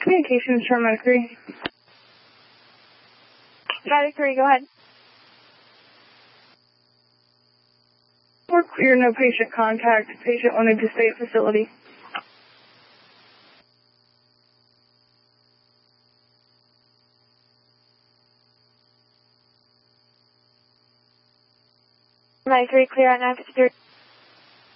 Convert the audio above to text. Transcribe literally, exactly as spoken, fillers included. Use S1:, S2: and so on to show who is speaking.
S1: Communications from Medic three.
S2: Medic three, go ahead.
S1: We're clear, no patient contact. Patient wanted to stay at facility.
S2: Medic three, clear on nine fifty-three.